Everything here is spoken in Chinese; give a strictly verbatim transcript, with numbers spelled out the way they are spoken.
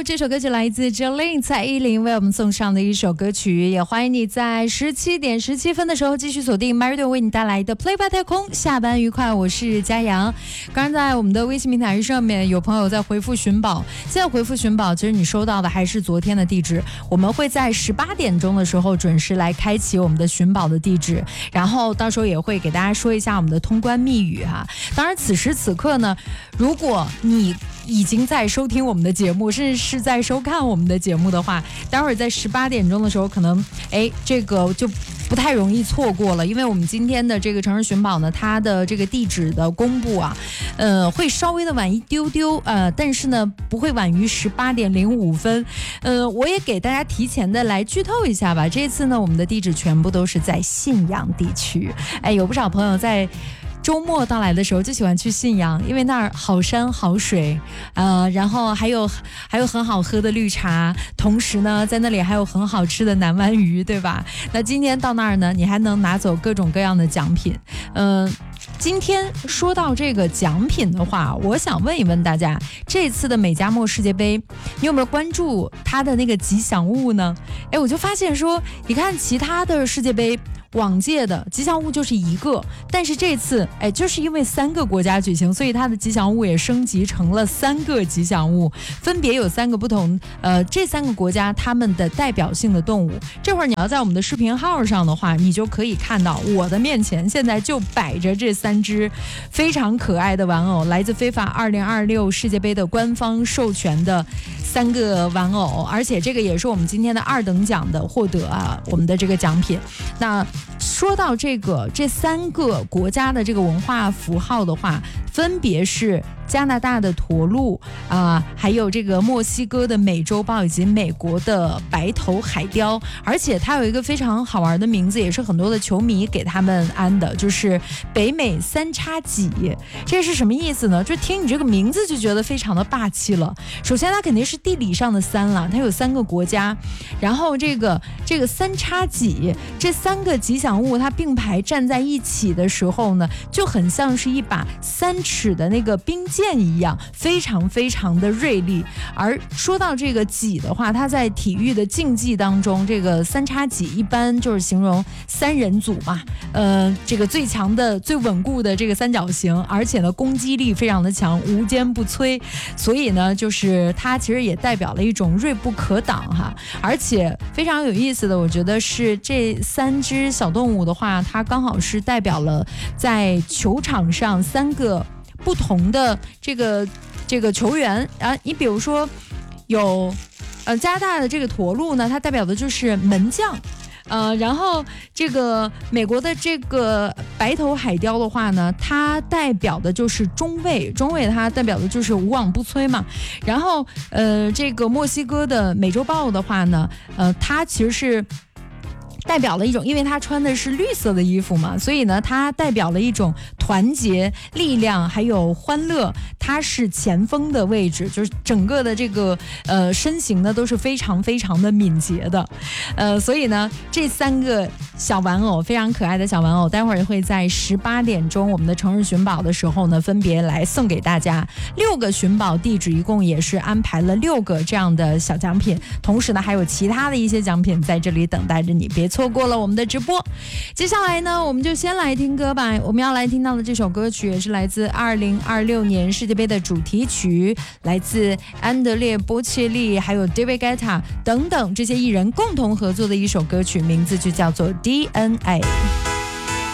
这首歌曲来自 Jolin 蔡依林为我们送上的一首歌曲，也欢迎你在十七点十七分的时候继续锁定 Meridian 为你带来的 Play by 太空。下班愉快，我是嘉阳。刚刚在我们的微信平台上面有朋友在回复寻宝，现在回复寻宝，其实你收到的还是昨天的地址，我们会在十八点钟的时候准时来开启我们的寻宝的地址，然后到时候也会给大家说一下我们的通关密语哈。当然此时此刻呢，如果你已经在收听我们的节目，甚至是在收看我们的节目的话，待会儿在十八点钟的时候，可能哎这个就不太容易错过了，因为我们今天的这个城市寻宝呢，它的这个地址的公布啊，呃，会稍微的晚一丢丢，呃，但是呢，不会晚于十八点零五分，呃，我也给大家提前的来剧透一下吧。这次呢，我们的地址全部都是在信阳地区，哎，有不少朋友在周末到来的时候就喜欢去信阳，因为那儿好山好水，呃，然后还有还有很好喝的绿茶，同时呢，在那里还有很好吃的南湾鱼，对吧？那今天到那儿呢，你还能拿走各种各样的奖品。嗯、呃，今天说到这个奖品的话，我想问一问大家，这次的美加墨世界杯，你有没有关注它的那个吉祥物呢？哎，我就发现说，你看其他的世界杯，往届的吉祥物就是一个，但是这次哎，就是因为三个国家举行，所以它的吉祥物也升级成了三个吉祥物，分别有三个不同呃这三个国家他们的代表性的动物。这会儿你要在我们的视频号上的话，你就可以看到我的面前现在就摆着这三只非常可爱的玩偶，来自非法二零二六世界杯的官方授权的三个玩偶，而且这个也是我们今天的二等奖的获得啊，我们的这个奖品。那说到这个这三个国家的这个文化符号的话，分别是加拿大的驼鹿啊、呃，还有这个墨西哥的美洲豹以及美国的白头海雕，而且它有一个非常好玩的名字，也是很多的球迷给他们安的，就是北美三叉戟。这是什么意思呢？就听你这个名字就觉得非常的霸气了。首先它肯定是地理上的三了，它有三个国家，然后这个这个三叉戟这三个吉祥物它并排站在一起的时候呢，就很像是一把三尺的那个兵剑一样，非常非常的锐利。而说到这个戟的话，它在体育的竞技当中，这个三叉戟一般就是形容三人组嘛，呃，这个最强的最稳固的这个三角形，而且呢攻击力非常的强，无坚不摧，所以呢就是它其实也代表了一种锐不可挡哈。而且非常有意思的，我觉得是这三只小动物的话，它刚好是代表了在球场上三个不同的这个这个球员啊。你比如说有呃加拿大的这个驼鹿呢，它代表的就是门将。呃，然后这个美国的这个白头海雕的话呢，它代表的就是中卫，中卫它代表的就是无往不摧嘛。然后呃，这个墨西哥的美洲豹的话呢，呃，它其实是代表了一种，因为他穿的是绿色的衣服嘛，所以呢，它代表了一种团结、力量还有欢乐。它是前锋的位置，就是整个的这个呃身形呢都是非常非常的敏捷的，呃，所以呢，这三个小玩偶非常可爱的小玩偶，待会儿会在十八点钟我们的城市寻宝的时候呢，分别来送给大家六个寻宝地址，一共也是安排了六个这样的小奖品，同时呢，还有其他的一些奖品在这里等待着你，别错过了我们的直播。接下来呢，我们就先来听歌吧。我们要来听到的这首歌曲也是来自二零二六年世界杯的主题曲，来自安德烈·波切利还有 David Guetta 等等这些艺人共同合作的一首歌曲，名字就叫做 D N A。